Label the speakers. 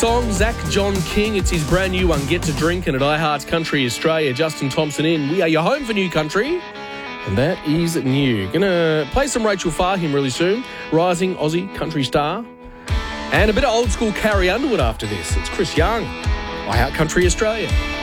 Speaker 1: song, Zach John King. It's his brand new one, Get to Drinkin' at iHeart Country Australia. Justin Thompson in. We are your home for new country, and that is new. Gonna play some Rachel Fahim really soon, rising Aussie country star. And a bit of old school Carrie Underwood after this. It's Chris Young, iHeart Country Australia.